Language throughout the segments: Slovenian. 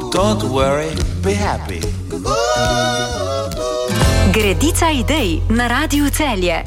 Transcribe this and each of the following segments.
Don't worry, be happy. Gredica idej na Radiu Celje.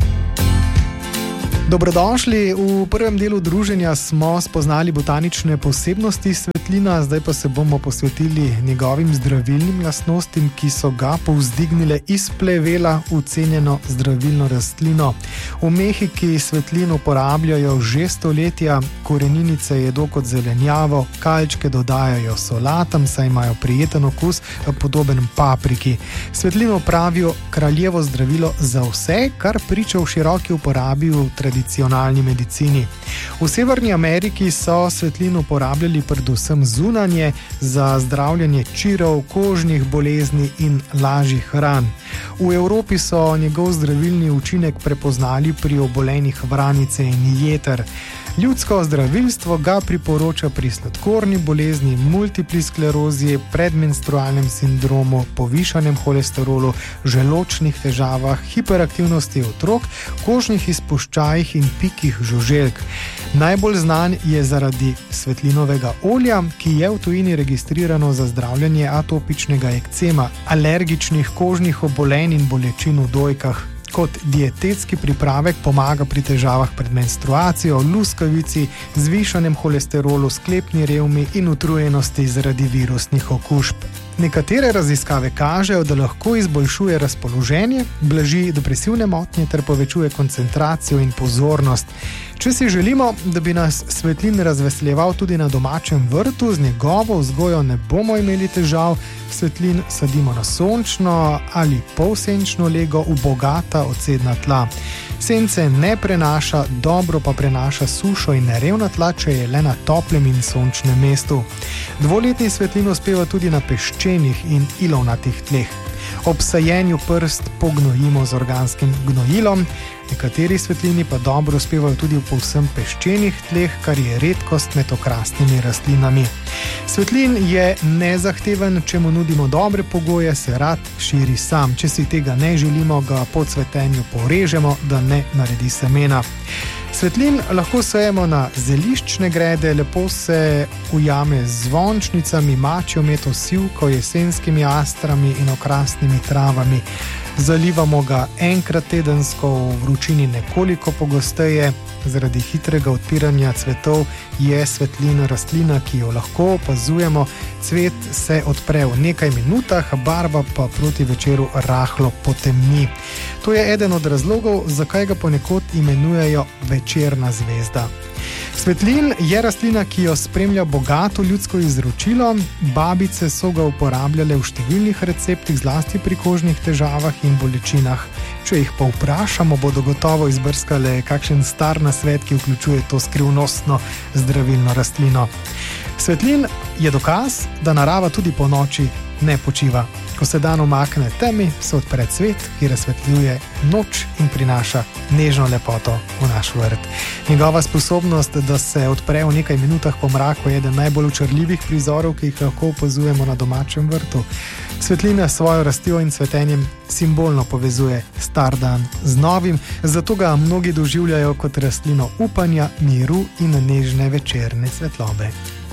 Dobrodošli. V prvem delu druženja smo spoznali botanične posebnosti svetlina, zdaj pa se bomo posvetili njegovim zdravilnim lastnostim, ki so ga povzdignile iz plevela v cenjeno zdravilno rastlino. V Mehiki svetlin uporabljajo že stoletja, koreninice jedo kot zelenjavo, kalčke dodajajo solatam, saj imajo prijeten okus, podoben papriki. Svetlino pravijo kraljevo zdravilo za vse, kar priča v široki uporabi v tradicionalni medicini. V Severni Ameriki so svetlino uporabljali predvsem zunanje za zdravljenje čirov, kožnih bolezni in lažjih ran. V Evropi so njegov zdravilni učinek prepoznali pri obolenjih vranice in jeter. Ljudsko zdravilstvo ga priporoča pri sladkorni bolezni, multipli sklerozi, predmenstrualnem sindromu, povišanem holesterolu, želodčnih težavah, hiperaktivnosti otrok, kožnih izpuščajih in pikih žuželk. Najbolj znan je zaradi svetlinovega olja, ki je v tujini registrirano za zdravljenje atopičnega ekcema, alergičnih kožnih obolenj in bolečin v dojkah. Kot dietetski pripravek pomaga pri težavah pred menstruacijo, luskavici, zvišanem holesterolu, sklepni revmi in utrujenosti zaradi virusnih okužb. Nekatere raziskave kažejo, da lahko izboljšuje razpoloženje, blaži depresivne motnje ter povečuje koncentracijo in pozornost. Če si želimo, da bi nas svetlin razveseljeval tudi na domačem vrtu, z njegovo vzgojo ne bomo imeli težav. Svetlin sadimo na sončno ali polsenčno lego v bogata odcedna tla. Sence ne prenaša, dobro pa prenaša sušo in nerevna tla, če je le na toplem in sončnem mestu. Dvoletni svetlin uspeva tudi na peščenih in ilovnatih tleh. Ob sajenju prst pognojimo z organskim gnojilom, nekateri svetlini pa dobro uspevajo tudi v povsem peščenih tleh, kar je redkost med okrasnimi rastlinami. Svetlin je nezahteven, če mu nudimo dobre pogoje, se rad širi sam. Če si tega ne želimo, ga po cvetenju porežemo, da ne naredi semena. Svetlin lahko sejemo na zeliščne grede, lepo se ujame z zvončnicami, mačjo meto, sivko, jesenskimi astrami in okrasnimi travami. Zalivamo ga enkrat tedensko, v vročini nekoliko pogosteje. Zaradi hitrega odpiranja cvetov je svetlin rastlina, ki jo lahko opazujemo. Cvet se odpre v nekaj minutah, barva pa proti večeru rahlo potemni. To je eden od razlogov, zakaj ga ponekod imenujejo večerna zvezda. Svetlin je rastlina, ki jo spremlja bogato ljudsko izročilo. Babice so ga uporabljale v številnih receptih, zlasti pri kožnih težavah in bolečinah. Če jih pa vprašamo, bodo gotovo izbrskale kakšen star nasvet, ki vključuje to skrivnostno zdravilno rastlino. Svetlin je dokaz, da narava tudi po noči ne počiva. Ko se dan umakne temi, se odpre cvet, ki razsvetljuje noč in prinaša nežno lepoto v naš vrt. Njegova sposobnost, da se odpre v nekaj minutah po mraku, je eden najbolj očarljivih prizorov, ki jih lahko opazujemo na domačem vrtu. Svetlina s svojo rastjo in cvetenjem simbolno povezuje star dan z novim, zato ga mnogi doživljajo kot rastlino upanja, miru in nežne večerne svetlobe.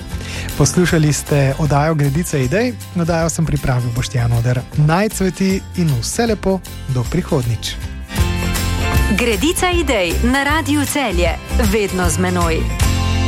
Poslušali ste oddajo Gredica idej, oddajo sem pripravil Boštjan Oder. Naj cveti in vse lepo, do prihodnjič. Gredica idej na Radiu Celje, vedno z menoj.